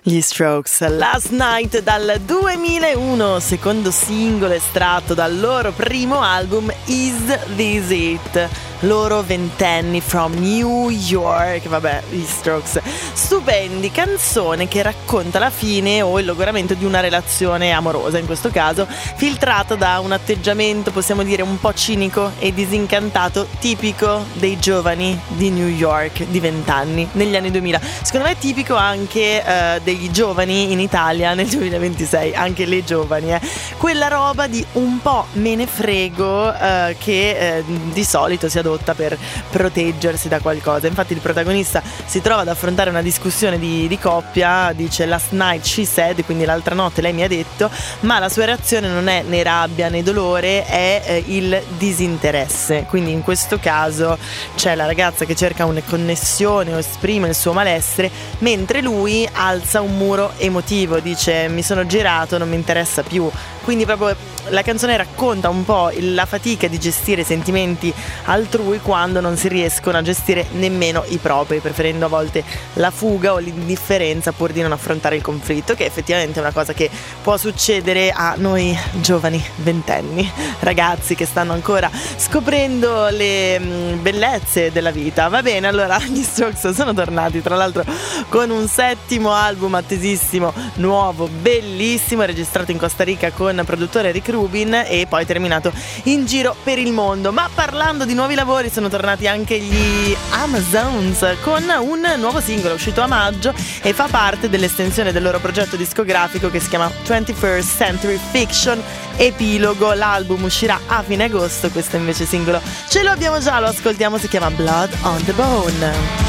Gli Strokes, Last Night dal 2001, secondo singolo estratto dal loro primo album Is This It? Loro ventenni from New York, vabbè, gli Strokes, stupendi, canzone che racconta la fine o il logoramento di una relazione amorosa, in questo caso filtrata da un atteggiamento, possiamo dire, un po' cinico e disincantato, tipico dei giovani di New York di 20 anni negli anni 2000. Secondo me è tipico anche degli giovani in Italia nel 2026, anche le giovani, quella roba di un po' me ne frego che di solito si adotta per proteggersi da qualcosa. Infatti il protagonista si trova ad affrontare una discussione di coppia, dice last night she said, quindi l'altra notte lei mi ha detto, ma la sua reazione non è né rabbia né dolore, è il disinteresse. Quindi in questo caso c'è la ragazza che cerca una connessione o esprime il suo malessere, mentre lui alza un muro emotivo, dice mi sono girato, non mi interessa più. Quindi proprio la canzone racconta un po' la fatica di gestire i sentimenti altrui quando non si riescono a gestire nemmeno i propri, preferendo a volte la fuga o l'indifferenza pur di non affrontare il conflitto, che effettivamente è una cosa che può succedere a noi giovani ventenni, ragazzi che stanno ancora scoprendo le bellezze della vita. Va bene, allora gli Strokes sono tornati tra l'altro con un settimo album attesissimo, nuovo, bellissimo, registrato in Costa Rica con produttore Rick Rubin e poi terminato in giro per il mondo. Ma parlando di nuovi lavori, sono tornati anche gli Amazons con un nuovo singolo uscito a maggio e fa parte dell'estensione del loro progetto discografico che si chiama 21st Century Fiction Epilogo. L'album uscirà a fine agosto, questo invece singolo ce lo abbiamo già, lo ascoltiamo, si chiama Blood on the Bone.